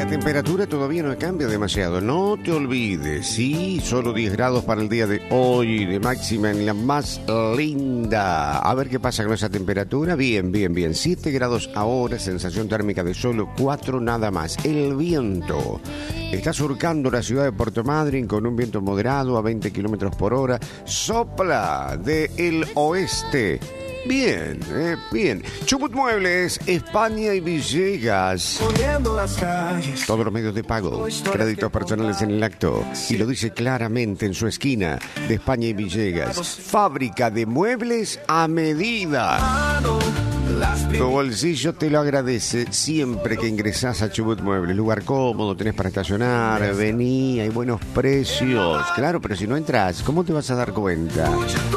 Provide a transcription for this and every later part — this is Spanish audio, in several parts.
La temperatura todavía no cambia demasiado, no te olvides, sí, solo 10 grados para el día de hoy, de máxima en la más linda. A ver qué pasa con esa temperatura, bien, 7 grados ahora, sensación térmica de solo 4 nada más. El viento está surcando la ciudad de Puerto Madryn con un viento moderado a 20 kilómetros por hora, sopla del oeste. Bien. Chubut Muebles, España y Villegas. Todos los medios de pago, créditos personales en el acto. Y lo dice claramente en su esquina de España y Villegas. Fábrica de muebles a medida. Tu bolsillo te lo agradece siempre que ingresás a Chubut Muebles. Lugar cómodo, tenés para estacionar, vení, hay buenos precios. Claro, pero si no entras, ¿cómo te vas a dar cuenta?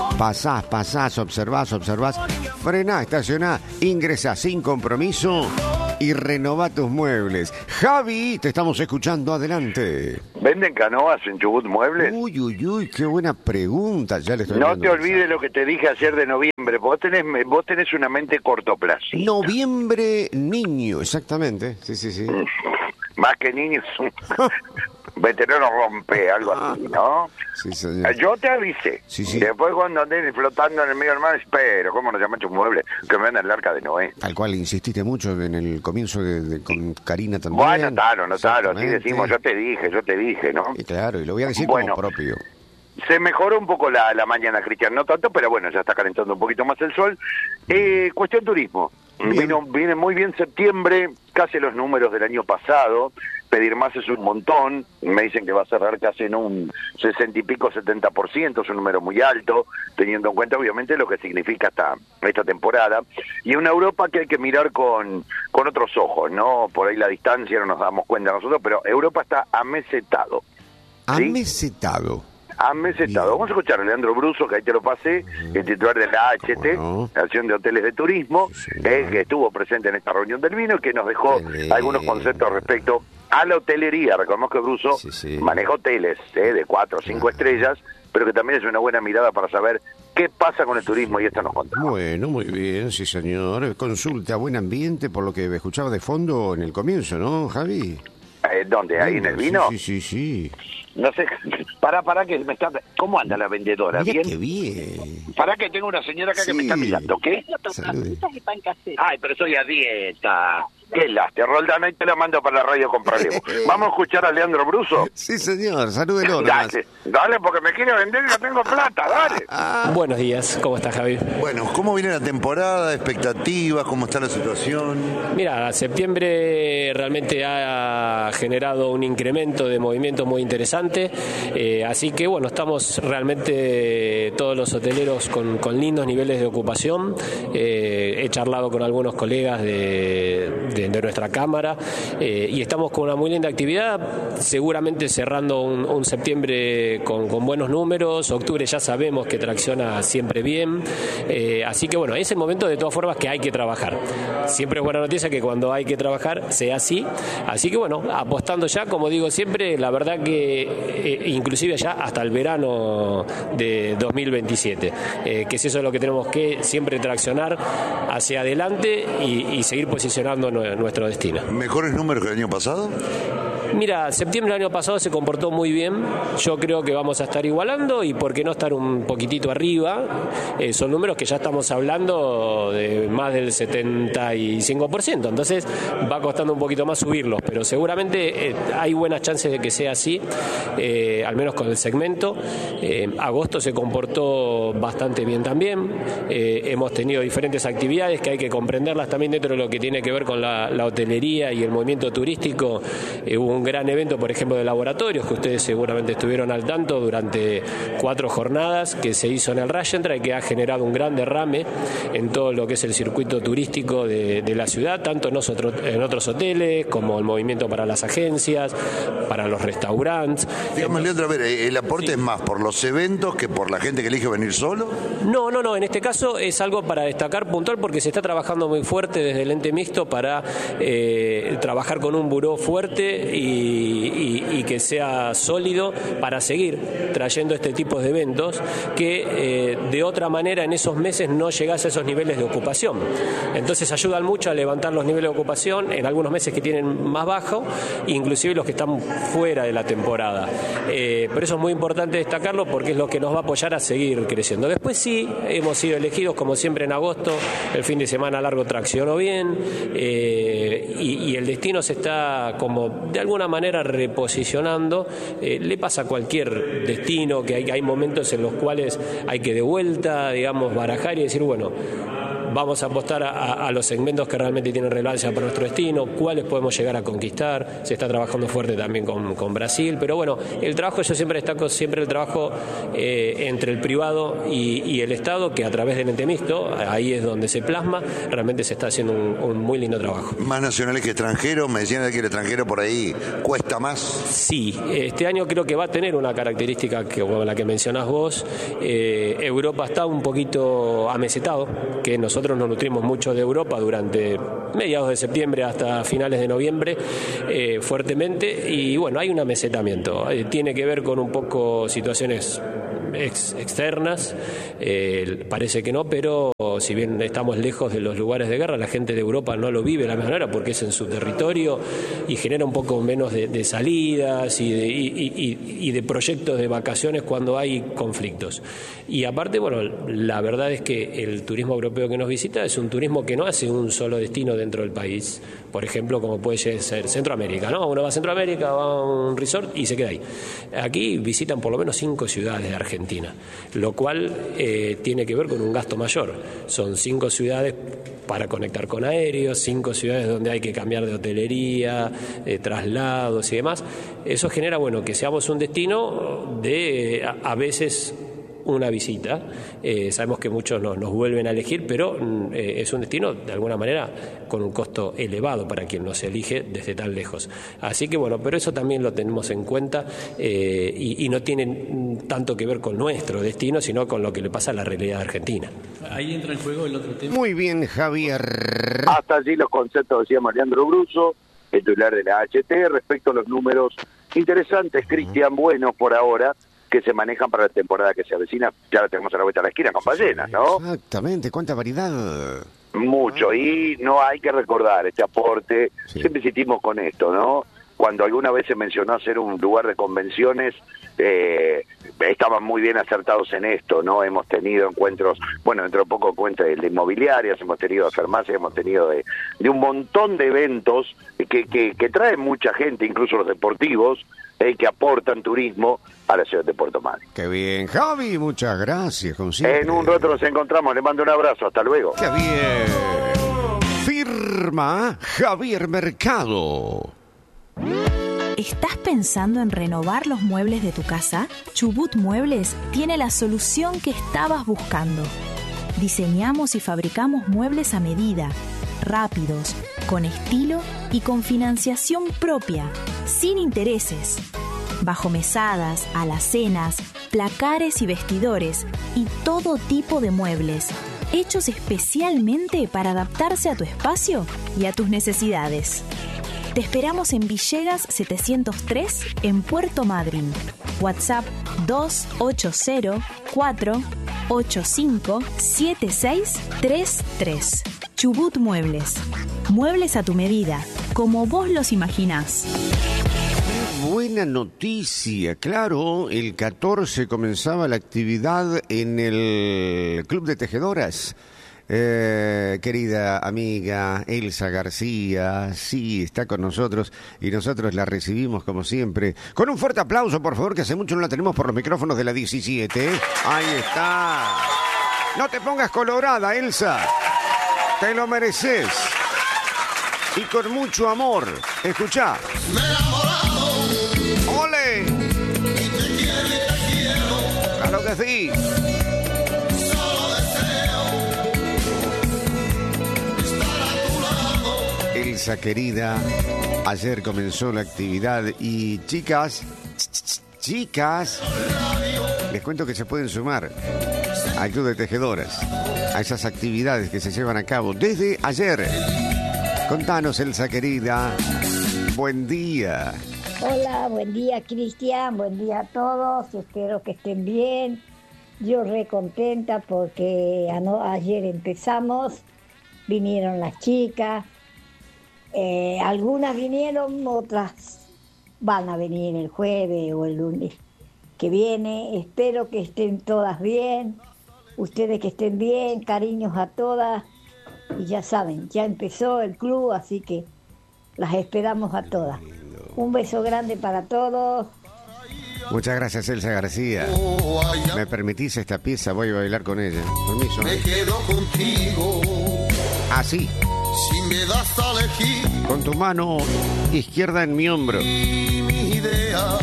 Pasás, observás, frená, estacioná, ingresás sin compromiso y renová tus muebles. Javi, te estamos escuchando, adelante. ¿Venden canoas en Chubut Muebles? Uy, qué buena pregunta. Ya le estoy No te olvides lo que te dije ayer de noviembre. Vos tenés una mente cortoplacista. Noviembre niño, exactamente. Sí. Más que niños. Veterano rompe, algo así, ¿no? Sí, señor. Yo te avisé. Sí. Después cuando anden flotando en el medio del mar, espero, ¿cómo nos llaman Chubut Muebles? Que me ven el arca de Noé. Al cual insististe mucho en el comienzo con Karina también. Bueno, notalo, así decimos, yo te dije, ¿no? Y claro, y lo voy a decir bueno, como propio. Se mejoró un poco la mañana, Cristian, no tanto, pero bueno, ya está calentando un poquito más el sol. Cuestión turismo. Viene muy bien septiembre, casi los números del año pasado. Pedir más es un montón, me dicen que va a cerrar casi en un 60 y pico, 70%, es un número muy alto, teniendo en cuenta obviamente lo que significa esta temporada, y una Europa que hay que mirar con otros ojos, ¿no? Por ahí la distancia no nos damos cuenta nosotros, pero Europa está amesetado. ¿Sí? Amesetado. Bien. Vamos a escuchar a Leandro Bruso, que ahí te lo pasé, el titular de la AHT, la Acción de Hoteles de Turismo, que estuvo presente en esta reunión del vino y que nos dejó algunos conceptos respecto a la hotelería. Recordemos que Bruso maneja hoteles de 4 o 5 estrellas, pero que también es una buena mirada para saber qué pasa con el turismo, y esto nos contaba. Bueno, muy bien, sí señor. Consulta, buen ambiente, por lo que escuchaba de fondo en el comienzo, ¿no, Javi? ¿Dónde? ¿Ahí en el vino? Sí. No sé, para que me está... ¿Cómo anda la vendedora? Mira, ¿Bien? qué bien. Para que tengo una señora acá que me está mirando, ¿qué? Y pan casero. Ay, pero soy a dieta. Qué lástima, Roldán, ahí te la mando para la radio con problema. ¿Vamos a escuchar a Leandro Bruso? Sí, señor, salúdelo. Dale, porque me quiere vender y no tengo plata, dale. Buenos días, ¿cómo estás, Javi? Bueno, ¿cómo viene la temporada? ¿Expectativas? ¿Cómo está la situación? Mira, septiembre realmente ha generado un incremento de movimiento muy interesante, así que bueno, estamos realmente todos los hoteleros con lindos niveles de ocupación. He charlado con algunos colegas de nuestra cámara y estamos con una muy linda actividad, seguramente cerrando un septiembre con buenos números. Octubre ya sabemos que tracciona siempre bien, así que bueno, es el momento de todas formas que hay que trabajar. Siempre es buena noticia que cuando hay que trabajar sea así que bueno, apostando ya, como digo siempre, la verdad que inclusive ya hasta el verano de 2027, que es eso lo que tenemos que siempre traccionar hacia adelante y seguir posicionando nuestro destino. ¿Mejores números que el año pasado? Mira, septiembre del año pasado se comportó muy bien. Yo creo que vamos a estar igualando y por qué no estar un poquitito arriba. Son números que ya estamos hablando de más del 75%. Entonces va costando un poquito más subirlos, pero seguramente hay buenas chances de que sea así, al menos con el segmento. Agosto se comportó bastante bien también. Hemos tenido diferentes actividades que hay que comprenderlas también dentro de lo que tiene que ver con la hotelería y el movimiento turístico. Hubo un gran evento, por ejemplo, de laboratorios, que ustedes seguramente estuvieron al tanto durante 4 jornadas, que se hizo en el Rayentra y que ha generado un gran derrame en todo lo que es el circuito turístico de la ciudad, tanto en otros hoteles, como el movimiento para las agencias, para los restaurantes. Dígame, Leandro, a ver, ¿el aporte es más por los eventos que por la gente que elige venir solo? No, en este caso es algo para destacar puntual porque se está trabajando muy fuerte desde el ente mixto para trabajar con un buró fuerte y que sea sólido para seguir trayendo este tipo de eventos que de otra manera en esos meses no llegase a esos niveles de ocupación. Entonces ayudan mucho a levantar los niveles de ocupación en algunos meses que tienen más bajo, inclusive los que están fuera de la temporada. Pero eso es muy importante destacarlo porque es lo que nos va a apoyar a seguir creciendo. Después sí, hemos sido elegidos como siempre en agosto, el fin de semana largo traccionó bien y el destino se está como de alguna manera reposicionando. Le pasa a cualquier destino que hay momentos en los cuales hay que de vuelta, digamos, barajar y decir, bueno, vamos a apostar a los segmentos que realmente tienen relevancia para nuestro destino, cuáles podemos llegar a conquistar. Se está trabajando fuerte también con Brasil, pero bueno, el trabajo, yo siempre destaco el trabajo entre el privado y el Estado, que a través del ente mixto, ahí es donde se plasma, realmente se está haciendo un muy lindo trabajo. ¿Más nacionales que extranjeros? Me decían que el extranjero por ahí cuesta más. Sí, este año creo que va a tener una característica como la que mencionás vos. Europa está un poquito amesetado, que nosotros nos nutrimos mucho de Europa durante mediados de septiembre hasta finales de noviembre, fuertemente, y bueno, hay un amesetamiento. Tiene que ver con un poco situaciones externas, parece que no, pero si bien estamos lejos de los lugares de guerra, la gente de Europa no lo vive de la misma manera porque es en su territorio y genera un poco menos de salidas y de proyectos de vacaciones cuando hay conflictos. Y aparte, bueno, la verdad es que el turismo europeo que nos visita es un turismo que no hace un solo destino dentro del país, por ejemplo, como puede ser Centroamérica, ¿no? Uno va a Centroamérica, va a un resort y se queda ahí. Aquí visitan por lo menos 5 ciudades de Argentina, lo cual tiene que ver con un gasto mayor. Son 5 ciudades para conectar con aéreos, 5 ciudades donde hay que cambiar de hotelería, traslados y demás. Eso genera, bueno, que seamos un destino de a veces una visita. Sabemos que muchos nos vuelven a elegir, pero es un destino de alguna manera con un costo elevado para quien nos elige desde tan lejos. Así que bueno, pero eso también lo tenemos en cuenta y no tiene tanto que ver con nuestro destino, sino con lo que le pasa a la realidad argentina. Ahí entra en juego el otro tema. Muy bien, Javier. Hasta allí los conceptos, decía Mariandro Bruso, el titular de la AHT, respecto a los números interesantes, Cristian, buenos por ahora, que se manejan para la temporada que se avecina. Ya la tenemos a la vuelta de la esquina con ballenas, ¿no? Exactamente, cuánta variedad. Mucho, y no hay que recordar este aporte, siempre insistimos con esto, ¿no? Cuando alguna vez se mencionó hacer un lugar de convenciones, estaban muy bien acertados en esto, ¿no? Hemos tenido encuentros, bueno, dentro de poco encuentros de inmobiliarias, hemos tenido de farmacias, hemos tenido de un montón de eventos que traen mucha gente, incluso los deportivos, que aportan turismo a la ciudad de Puerto Madryn. Qué bien, Javi, muchas gracias, como siempre. En un rato nos encontramos, le mando un abrazo, hasta luego. Qué bien. Firma Javier Mercado. ¿Estás pensando en renovar los muebles de tu casa? Chubut Muebles tiene la solución que estabas buscando. Diseñamos y fabricamos muebles a medida, rápidos, con estilo y con financiación propia, sin intereses. Bajo mesadas, alacenas, placares y vestidores y todo tipo de muebles, hechos especialmente para adaptarse a tu espacio y a tus necesidades. Te esperamos en Villegas 703 en Puerto Madryn. WhatsApp 280-485-7633. Chubut Muebles. Muebles a tu medida, como vos los imaginás. Buena noticia, claro, el 14 comenzaba la actividad en el Club de Tejedoras. Querida amiga Elsa García, sí, está con nosotros y nosotros la recibimos como siempre. Con un fuerte aplauso, por favor, que hace mucho no la tenemos por los micrófonos de la 17. Ahí está. No te pongas colorada, Elsa. Te lo mereces. Y con mucho amor. Escuchá. ¡Ole! Claro que sí. Elsa querida, ayer comenzó la actividad y chicas, les cuento que se pueden sumar al Club de Tejedoras, a esas actividades que se llevan a cabo desde ayer. Contanos, Elsa querida, buen día. Hola, buen día Cristian, buen día a todos, espero que estén bien. Yo re contenta porque ayer empezamos, vinieron las chicas, algunas vinieron, otras van a venir el jueves o el lunes que viene. Espero que estén todas bien, ustedes que estén bien, cariños a todas. Y ya saben, ya empezó el club, así que las esperamos a todas. Un beso grande para todos. Muchas gracias, Elsa García. ¿Me permitís esta pieza? Voy a bailar con ella. Permiso. Me quedo contigo. Así. Si me das a elegir. Con tu mano izquierda en mi hombro. Y mi idea.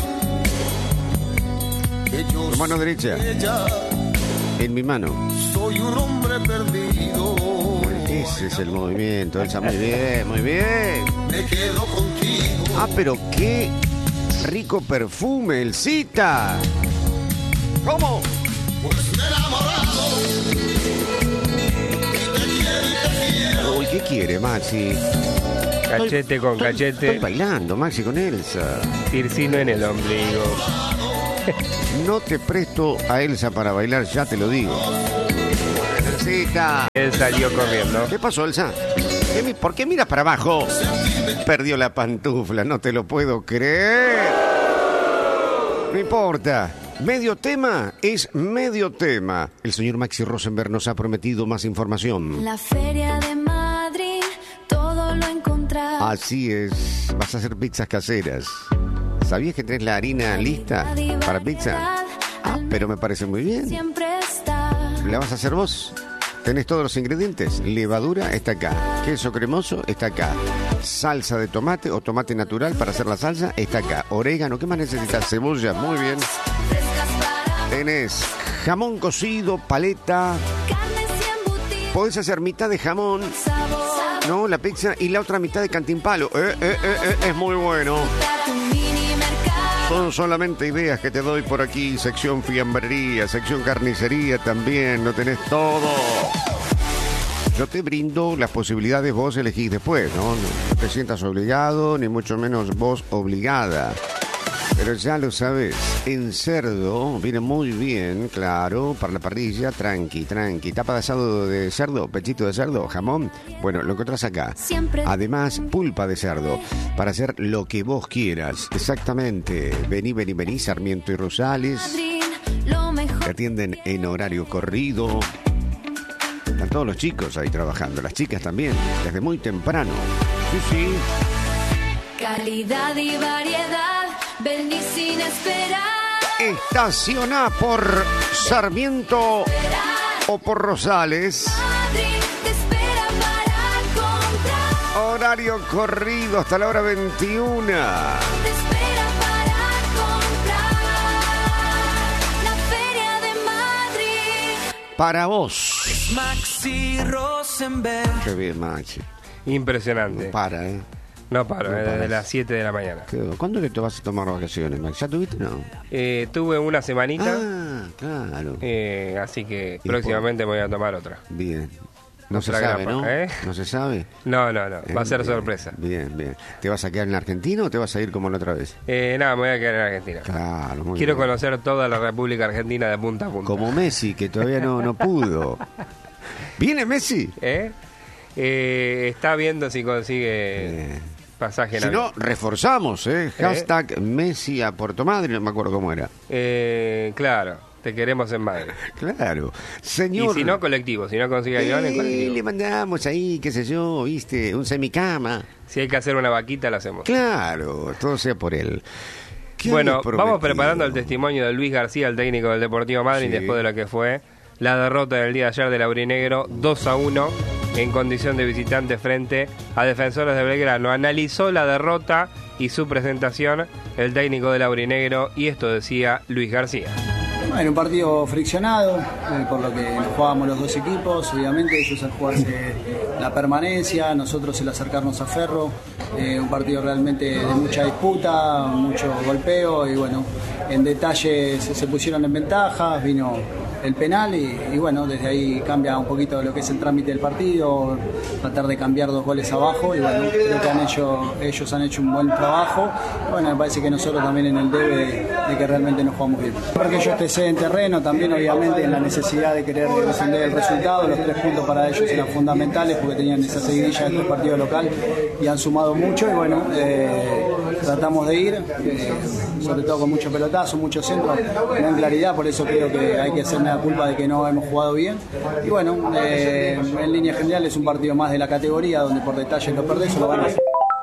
Tu mano derecha en mi mano. Soy un hombre perdido. Ese es el movimiento, Elsa. Muy bien, muy bien. Me quedo contigo. Ah, pero qué rico perfume, Elcita. ¿Cómo? Pues me he enamorado. Y te quiero. Uy, ¿qué quiere, Maxi? Cachete con cachete. Estoy bailando, Maxi, con Elsa. Tircino en el ombligo. No te presto a Elsa para bailar, ya te lo digo. Elcita. Él salió corriendo. ¿Qué pasó, Elsa? ¿Por qué miras para abajo? Perdió la pantufla, no te lo puedo creer. No importa. Medio tema es medio tema. El señor Maxi Rosenberg nos ha prometido más información. La feria de Madrid, todo lo encontrás. Así es, vas a hacer pizzas caseras. ¿Sabías que tenés la harina lista para pizza? Ah, pero me parece muy bien. Siempre está. ¿La vas a hacer vos? Tenés todos los ingredientes. Levadura está acá. Queso cremoso está acá. Salsa de tomate o tomate natural para hacer la salsa está acá. Orégano, ¿qué más necesitas? Cebolla, muy bien. Tenés jamón cocido, paleta. Podés hacer mitad de jamón, no, la pizza, y la otra mitad de cantimpalo. Es muy bueno. Son solamente ideas que te doy por aquí. Sección fiambrería, sección carnicería también. Lo tenés todo. Yo te brindo las posibilidades, vos elegís después, ¿no? No te sientas obligado, ni mucho menos vos obligada. Pero ya lo sabes, en cerdo viene muy bien, claro, para la parrilla, tranqui. Tapa de asado de cerdo, pechito de cerdo, jamón, bueno, lo encontrás acá. Además, pulpa de cerdo, para hacer lo que vos quieras. Exactamente, vení, Sarmiento y Rosales. Te atienden en horario corrido. Están todos los chicos ahí trabajando, las chicas también, desde muy temprano. Sí. Calidad y variedad. Vení sin esperar. Estaciona por Sarmiento o por Rosales. Madrid te espera para comprar. Horario corrido hasta la hora 21. Te espera para comprar. La Feria de Madrid. Para vos. Maxi Rosenberg. Qué bien, Maxi. Impresionante. No para, ¿eh? No paro, desde las 7 de la mañana. ¿Cuándo te vas a tomar vacaciones, Max? ¿Ya tuviste? No. Tuve una semanita. Ah, claro. Así que próximamente me voy a tomar otra. Bien. No se Otra sabe, grapa, ¿no? ¿eh? ¿No se sabe? No. Va a ser Bien, sorpresa. Bien. ¿Te vas a quedar en Argentina o te vas a ir como la otra vez? Nada, me voy a quedar en Argentina. Claro, muy Quiero bien. conocer toda la República Argentina de punta a punta. Como Messi, que todavía no pudo. ¿Viene Messi? Está viendo si consigue pasaje en Si no, avión. reforzamos, Hashtag Messi a Puerto Madryn, no me acuerdo cómo era. Claro, te queremos en Madrid. Claro. Señor. Y si no, colectivo. Si no consigue avión, en colectivo. Le mandamos ahí, qué sé yo, viste, un semicama. Si hay que hacer una vaquita, la hacemos. Claro, todo sea por él. Bueno, vamos preparando el testimonio de Luis García, el técnico del Deportivo Madryn, después de lo que fue la derrota del día de ayer del Aurinegro 2-1 en condición de visitante frente a Defensores de Belgrano. Analizó la derrota y su presentación el técnico del Aurinegro, y esto decía Luis García. Bueno, un partido friccionado, por lo que nos jugábamos los dos equipos. Obviamente ellos al jugarse la permanencia, nosotros el acercarnos a Ferro. Un partido realmente de mucha disputa, mucho golpeo, y bueno, en detalle se pusieron en ventaja. Vino el penal y bueno, desde ahí cambia un poquito lo que es el trámite del partido, tratar de cambiar 2 goles abajo y bueno, creo que ellos han hecho un buen trabajo. Bueno, me parece que nosotros también en el debe de que realmente nos jugamos bien. Porque ellos te en terreno, también obviamente en la necesidad de querer defender el resultado, los 3 puntos para ellos eran fundamentales porque tenían esa seguidilla de 3 partidos local y han sumado mucho y bueno, tratamos de ir, sobre todo con mucho pelotazo, mucho centro, con claridad, por eso creo que hay que hacerme la culpa de que no hemos jugado bien. Y bueno, en línea general es un partido más de la categoría, donde por detalle lo perdés o lo ganas.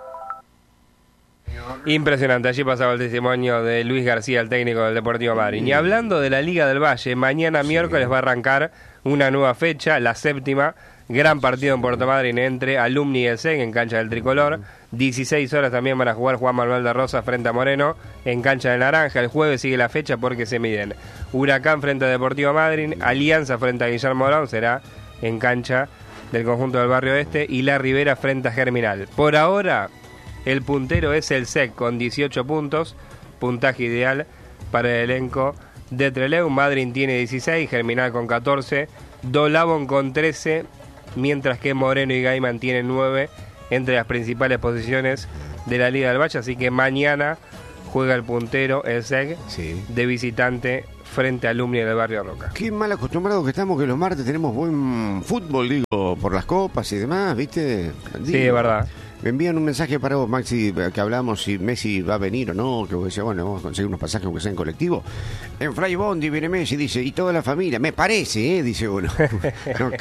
Impresionante, allí pasaba el testimonio de Luis García, el técnico del Deportivo Madryn. Y hablando de la Liga del Valle, mañana miércoles va a arrancar una nueva fecha, la 7ª, gran partido en Puerto Madryn entre Alumni y el SEG en cancha del Tricolor. 16 horas también van a jugar Juan Manuel de Rosa frente a Moreno en cancha del Naranja. El jueves sigue la fecha porque se miden Huracán frente a Deportivo Madryn, Alianza frente a Guillermo Morón, será en cancha del conjunto del Barrio Este, y La Ribera frente a Germinal. Por ahora el puntero es el SEG con 18 puntos, puntaje ideal para el elenco de Trelew. Madryn tiene 16, Germinal con 14, Dolabon con 13, mientras que Moreno y Gaiman tienen 9 entre las principales posiciones de la Liga del Valle. Así que mañana juega el puntero, el SEG, de visitante frente a Alumni del Barrio Roca. Qué mal acostumbrados que estamos, que los martes tenemos buen fútbol, digo, por las copas y demás, ¿viste? Sí, es verdad. Me envían un mensaje para vos, Maxi, que hablamos si Messi va a venir o no, que vos decías, bueno, vamos a conseguir unos pasajes aunque sea en colectivo. En Fray Bondi viene Messi, dice, y toda la familia, me parece, dice uno. No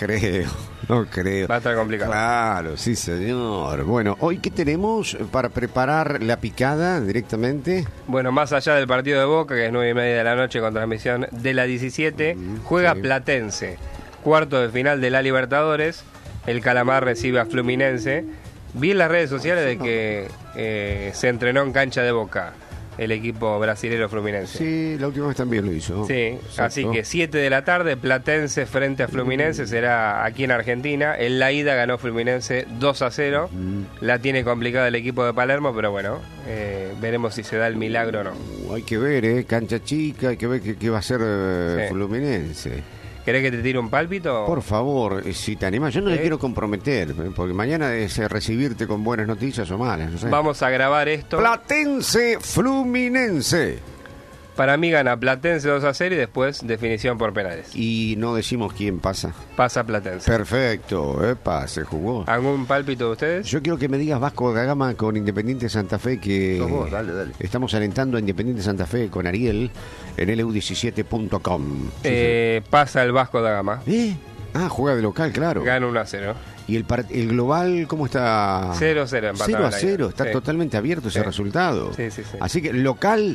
creo. Va a estar complicado. Claro, sí, señor. Bueno, ¿hoy qué tenemos para preparar la picada directamente? Bueno, más allá del partido de Boca, que es 9:30 de la noche con transmisión de la 17, juega Platense, cuarto de final de la Libertadores. El Calamar recibe a Fluminense. Vi en las redes sociales de que se entrenó en cancha de Boca el equipo brasilero Fluminense. Sí, la última vez también lo hizo. Sí, exacto. Así que 7 de la tarde, Platense frente a Fluminense, será aquí en Argentina. En la ida ganó Fluminense 2-0. La tiene complicada el equipo de Palermo, pero bueno, veremos si se da el milagro o no. Hay que ver, cancha chica, hay que ver qué va a hacer Fluminense. ¿Querés que te tire un pálpito? Por favor, si te animas. Yo no le quiero comprometer, porque mañana es recibirte con buenas noticias o malas, no sé. Vamos a grabar esto. Platense Fluminense. Para mí gana Platense 2-0 y después definición por penales. Y no decimos quién pasa. Pasa Platense. Perfecto, se jugó. ¿Algún pálpito de ustedes? Yo quiero que me digas Vasco da Gama con Independiente Santa Fe, que vos, dale. Estamos alentando a Independiente Santa Fe con Ariel en LU17.com. Pasa el Vasco da Gama. Juega de local, claro. Gana 1-0. ¿Y el global cómo está? 0-0. 0-0, está totalmente abierto ese resultado. Sí. Así que local...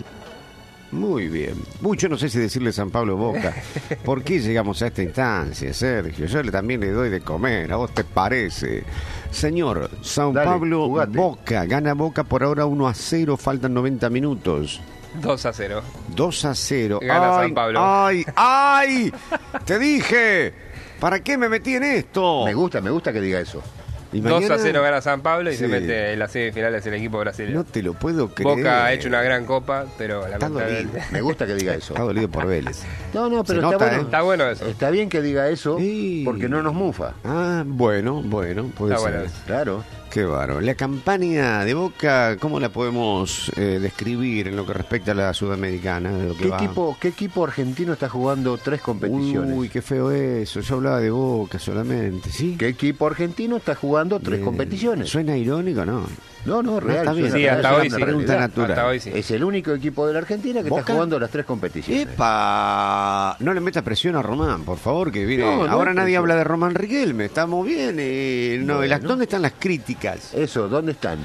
Muy bien. Mucho no sé si decirle San Pablo Boca. ¿Por qué llegamos a esta instancia, Sergio? Yo también le doy de comer. ¿A vos te parece? Señor, San Pablo Boca. Gana Boca por ahora 1-0. Faltan 90 minutos. 2-0. 2-0. Gana San Pablo. ¡Ay! ¡Te dije! ¿Para qué me metí en esto? Me gusta que diga eso. 2-0 gana San Pablo y se mete en las semifinales el equipo brasileño. No te lo puedo creer. Boca ha hecho una gran copa, pero lamentablemente... Me gusta que diga eso. Está dolido por Vélez. No, pero está bueno eso. Está bien que diga eso porque no nos mufa. Bueno, puede está ser. Bueno, claro. Qué bárbaro. La campaña de Boca, ¿cómo la podemos describir en lo que respecta a la sudamericana? De lo que ¿Qué equipo argentino está jugando 3 competiciones? Uy, qué feo eso. Yo hablaba de Boca solamente, ¿sí? ¿Qué equipo argentino está jugando 3 competiciones? ¿Suena irónico o no? No, real. Está bien. Sí, hasta hoy sí. Pregunta natural. Hasta hoy sí. Es el único equipo de la Argentina que está jugando las 3 competiciones. ¡Epa! No le meta presión a Román, por favor, que viene. Ahora nadie habla de Román Riquelme. Estamos bien. ¿Dónde están las críticas? Eso, ¿dónde están?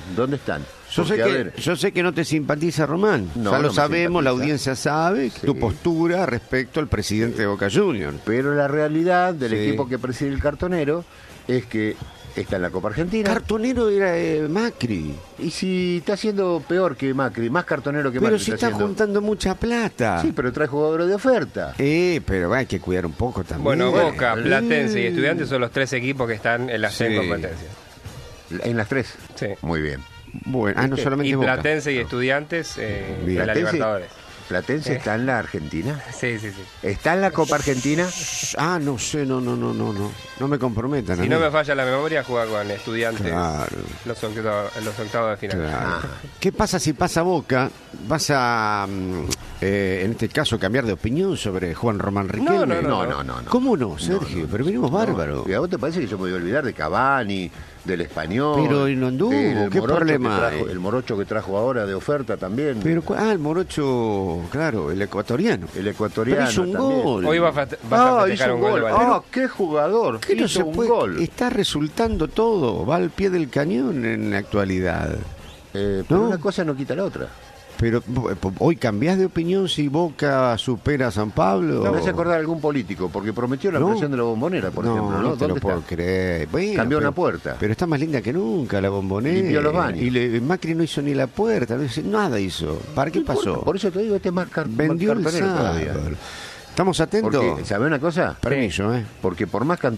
Yo sé que no te simpatiza Román. Ya lo sabemos, la audiencia sabe tu postura respecto al presidente de Boca Juniors. Pero la realidad del equipo que preside el Cartonero es que está en la Copa Argentina. Cartonero era Macri. Y si está haciendo peor que Macri, más cartonero que Macri. Pero si está juntando mucha plata. Sí, pero trae jugadores de oferta. Pero hay que cuidar un poco también. Bueno, Boca, Platense y Estudiantes son los 3 equipos que están en las 6 competencias. ¿En las 3? Sí. Muy bien. Bueno, no solamente y Boca. Platense y Estudiantes de la Libertadores. Platense está en la Argentina. Sí. ¿Está en la Copa Argentina? No sé, no me comprometan. Si no me falla la memoria, juega con Estudiantes. Claro. Los octavos de final. Claro. ¿Qué pasa si pasa Boca? ¿Vas a, en este caso, cambiar de opinión sobre Juan Román Riquelme? No. ¿Cómo no, Sergio? Pero venimos bárbaros. ¿Y a vos te parece que yo me voy a olvidar de Cavani, del Español? Pero no anduvo, ¿qué problema hay? El morocho que trajo ahora de oferta también. Pero, el morocho, claro, el ecuatoriano. Pero hizo un también. gol. Hoy va a festejar hizo un gol. ¡Qué jugador! ¿Qué no se puede? Gol. Está resultando todo, va al pie del cañón en la actualidad. Pero una cosa no quita la otra. Pero hoy cambiás de opinión si Boca supera a San Pablo. No me hace acordar a algún político, porque prometió la ampliación de la Bombonera, por ejemplo. No te lo puedo creer. Bueno, cambió una puerta. Pero está más linda que nunca la Bombonera. Limpió los baños. Y Macri no hizo ni la puerta, nada hizo. ¿Para qué pasó? Por eso te digo, vendió el sábado. ¿Estamos atentos? Porque, ¿sabés una cosa? Permiso, Porque por más